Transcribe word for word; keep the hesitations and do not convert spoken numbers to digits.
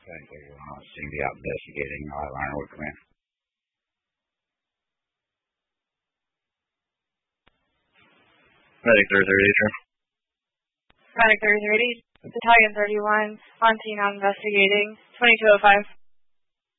Thank you. Uh, seem to be out investigating. I'll have Ironwood come in. Medic thirty thirty, sir. Medic thirty thirty, Battalion thirty-one, on scene on investigating, twenty-two oh five.